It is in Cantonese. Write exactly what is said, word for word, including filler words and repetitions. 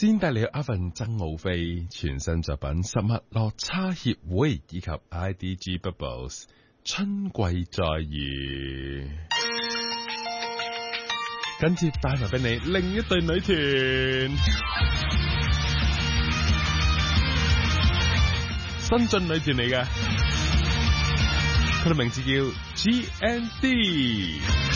先帶你去一份曾奧飛全新作品《實物落差協會》以及 I D G Bubbles 春季再遇，跟住帶埋俾你另一對女團，新晉女團嚟嘅，佢哋名字叫 G N D。